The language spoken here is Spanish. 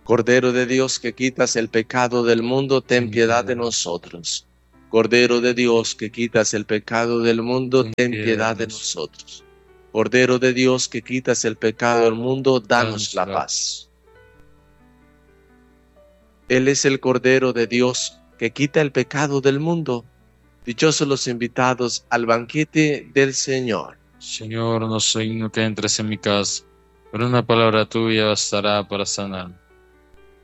Cordero de Dios que quitas el pecado del mundo, ten piedad de nosotros. Cordero de Dios que quitas el pecado del mundo, ten piedad de nosotros. Cordero de Dios que quitas el pecado del mundo, danos la paz. Él es el Cordero de Dios que quita el pecado del mundo. Dichosos los invitados al banquete del Señor. Señor, no soy digno que entres en mi casa, pero una palabra tuya bastará para sanar.